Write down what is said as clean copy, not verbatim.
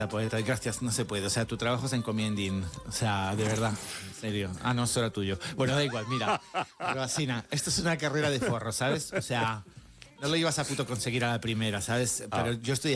poeta, gracias, no se puede. O sea, tu trabajo es encomiending. O sea, de verdad, en serio. Ah, no, eso era tuyo. Bueno, da igual, mira. Rosina, esto es una carrera de forro, ¿sabes? O sea, no lo ibas a puto conseguir a la primera, ¿sabes? Pero yo estoy